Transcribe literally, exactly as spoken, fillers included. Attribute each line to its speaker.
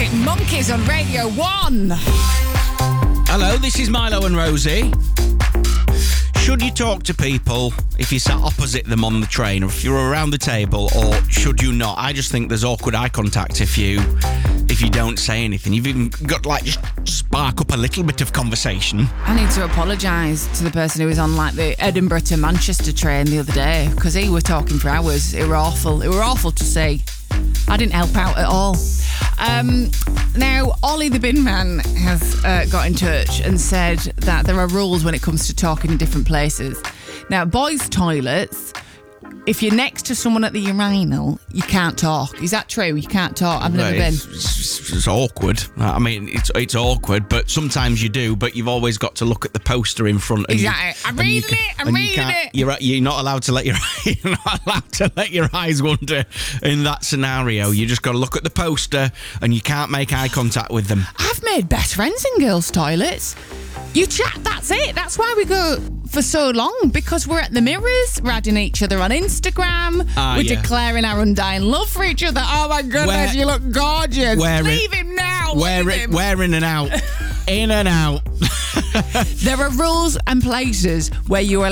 Speaker 1: Arctic Monkeys on Radio one.
Speaker 2: Hello, this is Milo and Rosie. Should you talk to people if you sat opposite them on the train or if you're around the table, or should you not? I just think there's awkward eye contact if you if you don't say anything. You've even got to, like, just spark up a little bit of conversation.
Speaker 1: I need to apologise to the person who was on, like, the Edinburgh to Manchester train the other day, because he were talking for hours. It were awful. It were awful to see. I didn't help out at all. Um, now, Ollie the bin man has uh, got in touch and said that there are rules when it comes to talking in different places. Now, boys' toilets, if you're next to someone at the urinal, you can't talk. Is that true? You can't talk? I've never been.
Speaker 2: It's, it's, it's awkward. I mean, it's it's awkward, but sometimes you do, but you've always got to look at the poster in front. And
Speaker 1: exactly.
Speaker 2: You,
Speaker 1: I'm reading
Speaker 2: can,
Speaker 1: it. I'm reading it.
Speaker 2: You're, you're not allowed to let your you're not allowed to let your eyes wander in that scenario. You just got to look at the poster, and you can't make eye contact with them.
Speaker 1: I've made best friends in girls' toilets. You chat, that's it. That's why we go for so long, because we're at the mirrors, we're adding each other on Instagram,
Speaker 2: uh,
Speaker 1: we're
Speaker 2: yeah.
Speaker 1: declaring our undying love for each other. Oh my goodness,
Speaker 2: Where,
Speaker 1: you look gorgeous.
Speaker 2: Where
Speaker 1: Leave
Speaker 2: it,
Speaker 1: him now.
Speaker 2: Where,
Speaker 1: Leave
Speaker 2: it,
Speaker 1: him.
Speaker 2: where in and out. In and out.
Speaker 1: There are rules and places where you are